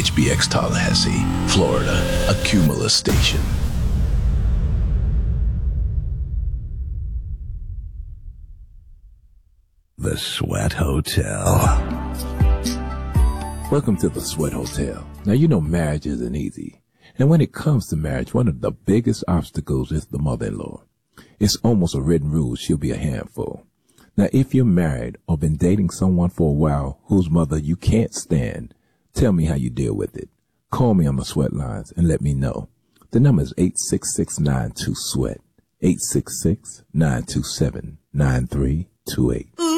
HBX Tallahassee, Florida, a Cumulus station. The Sweat Hotel. Welcome to the Sweat Hotel. Now, you know marriage isn't easy. And when it comes to marriage, one of the biggest obstacles is the mother-in-law. It's almost a written rule she'll be a handful. Now, if you're married or been dating someone for a while whose mother you can't stand, tell me how you deal with it. Call me on the Sweat lines and let me know. The number is 866-92-SWEAT, 866-927-9328.